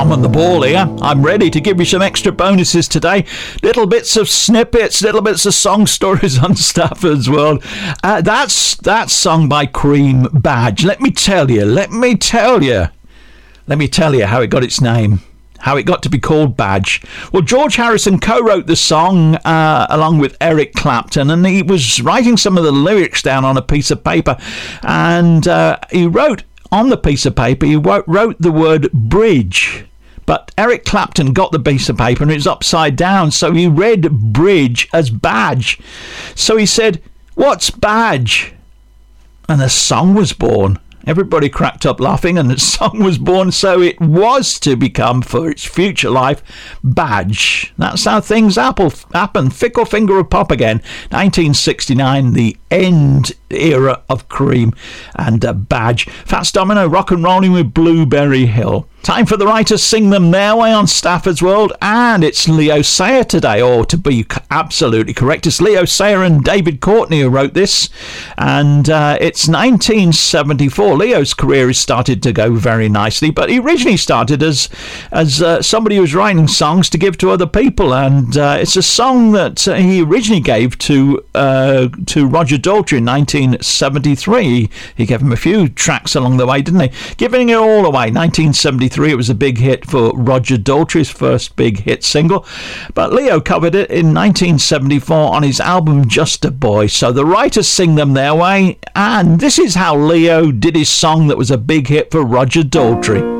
I'm on the ball here. I'm ready to give you some extra bonuses today. Little bits of snippets, little bits of song stories on Stafford's World. That's sung by Cream, Badge. Let me tell you how it got its name. How it got to be called Badge. Well, George Harrison co-wrote the song along with Eric Clapton, and he was writing some of the lyrics down on a piece of paper, and he wrote on the piece of paper, he wrote the word bridge. But Eric Clapton got the piece of paper and it was upside down, so he read bridge as badge. So he said, "What's badge?" And a song was born. Everybody cracked up laughing and the song was born, so it was to become, for its future life, Badge. That's how things happen. Fickle Finger of Pop again. 1969, the end era of Cream and Badge. Fats Domino, Rock and Rolling with Blueberry Hill. Time for the writers sing them their way on Stafford's World, and it's Leo Sayer today, or to be absolutely correct, it's Leo Sayer and David Courtney who wrote this, and it's 1974. Leo's career has started to go very nicely, but he originally started as somebody who was writing songs to give to other people, and it's a song that he originally gave to Roger Daltrey in 1973. He gave him a few tracks along the way, didn't he? Giving It All Away, 1973. It was a big hit for Roger Daltrey's first big hit single, but Leo covered it in 1974 on his album Just a Boy. So the writers sing them their way, and this is how Leo did his song that was a big hit for Roger Daltrey.